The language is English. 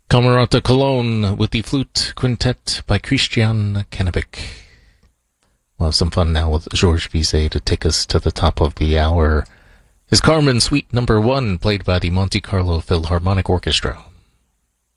Camerata Cologne with the Flute Quintet by Christian Kennebec. We'll have some fun now with Georges Bizet to take us to the top of the hour. Is Carmen Suite Number 1, played by the Monte Carlo Philharmonic Orchestra.